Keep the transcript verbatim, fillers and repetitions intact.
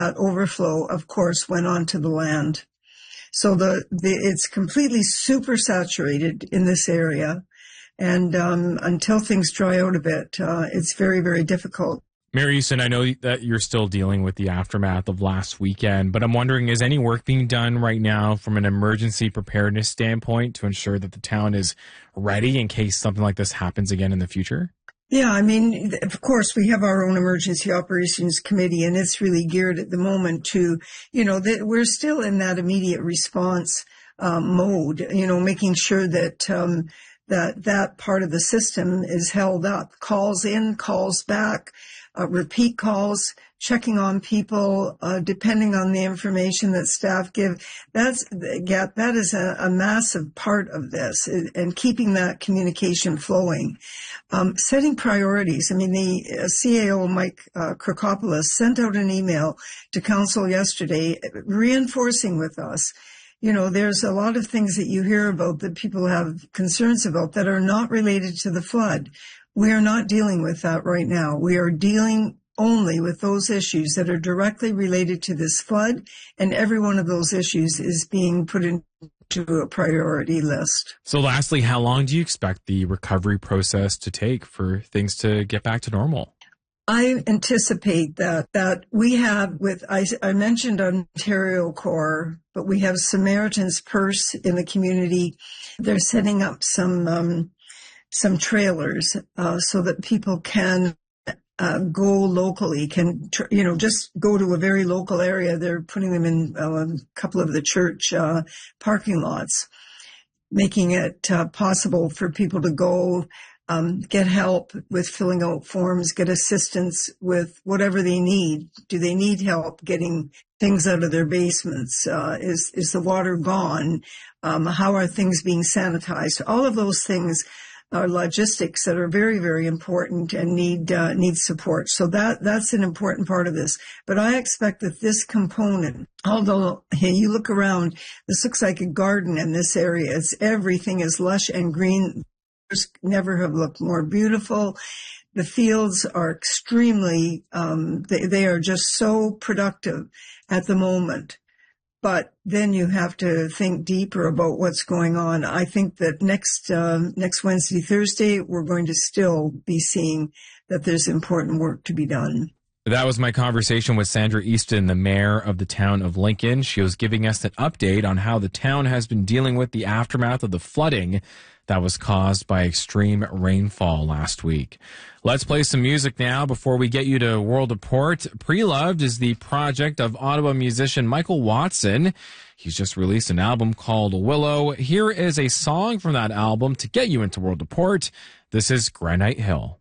that overflow, of course, went onto the land. So the, the it's completely super saturated in this area. And um, until things dry out a bit, uh, it's very, very difficult. Mary Houston, I know that you're still dealing with the aftermath of last weekend, but I'm wondering, is any work being done right now from an emergency preparedness standpoint to ensure that the town is ready in case something like this happens again in the future? Yeah, I mean, of course, we have our own emergency operations committee, and it's really geared at the moment to, you know, that we're still in that immediate response um, mode, you know, making sure that um, that that part of the system is held up. Calls in, calls back, uh, repeat calls, checking on people, uh, depending on the information that staff give. That's, yeah, that is a, a massive part of this, and keeping that communication flowing. Um, setting priorities. I mean, the uh, C A O, Mike uh, Krikopoulos, sent out an email to council yesterday reinforcing with us, you know, there's a lot of things that you hear about that people have concerns about that are not related to the flood. We are not dealing with that right now. We are dealing only with those issues that are directly related to this flood, and every one of those issues is being put into a priority list. So lastly, how long do you expect the recovery process to take for things to get back to normal? I anticipate that, that we have with, I, I mentioned Ontario Corps, but we have Samaritan's Purse in the community. They're setting up some, um, some trailers, uh, so that people can Uh, go locally, can, you know, just go to a very local area. They're putting them in uh, a couple of the church uh, parking lots, making it uh, possible for people to go um, get help with filling out forms, get assistance with whatever they need. Do they need help getting things out of their basements? Uh, is, is the water gone? Um, how are things being sanitized? All of those things are logistics that are very, very important and need uh, need support. So that that's an important part of this. But I expect that this component, although hey, you look around, this looks like a garden in this area. It's, everything is lush and green. Never have looked more beautiful. The fields are extremely, um, they, they are just so productive at the moment. But then you have to think deeper about what's going on. I think that next uh, next Wednesday, Thursday, we're going to still be seeing that there's important work to be done. That was my conversation with Sandra Easton, the mayor of the town of Lincoln. She was giving us an update on how the town has been dealing with the aftermath of the flooding that was caused by extreme rainfall last week. Let's play some music now before we get you to World Report. Pre-Loved is the project of Ottawa musician Michael Watson. He's just released an album called Willow. Here is a song from that album to get you into World Report. This is Granite Hill.